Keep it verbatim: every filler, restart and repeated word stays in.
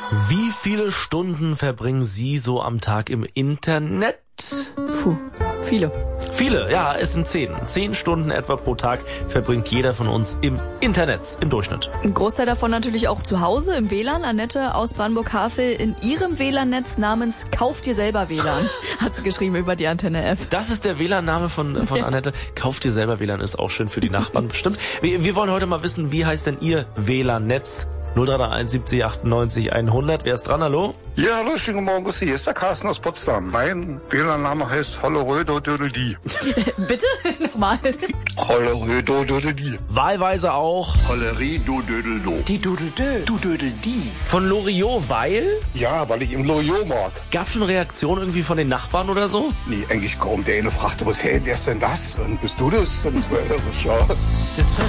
Wie viele Stunden verbringen Sie so am Tag im Internet? Puh, viele. Viele, ja, es sind zehn. Zehn Stunden etwa pro Tag verbringt jeder von uns im Internet, im Durchschnitt. Ein Großteil davon natürlich auch zu Hause im W L A N. Annette aus Bernburg-Havel in ihrem W L A N-Netz namens Kauf dir selber W L A N, hat sie geschrieben über die Antenne-App. Das ist der W L A N-Name von, von Ja. Annette. Kauf dir selber W L A N, ist auch schön für die Nachbarn bestimmt. Wir, wir wollen heute mal wissen, wie heißt denn Ihr W L A N-Netz? null drei drei eins siebzig achtundneunzig hundert. Wer ist dran? Hallo? Ja, hallo, schönen guten Morgen, Grüß Sie. Hier ist der Carsten aus Potsdam. Mein W L A N-Name heißt Hollerödo Dödeldi. Bitte? Nochmal. Hollerödo Dödeldi. Wahlweise auch Hollerie do Dödeldo. Die Dudeldö, du Dödeldi. von Loriot, weil? Ja, weil ich im Loriot mag. Gab schon Reaktionen irgendwie von den Nachbarn oder so? Nee, eigentlich kaum. Der eine fragte, was, hey, wer ist denn das? Und bist du das? Und das war irre, ja.